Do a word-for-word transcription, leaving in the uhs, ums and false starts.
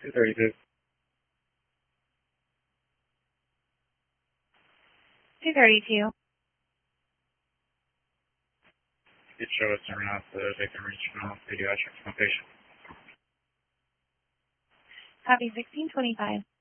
two thirty-two. two thirty-two. It show us around the victim regional pediatrics patient. Copy sixteen twenty-five.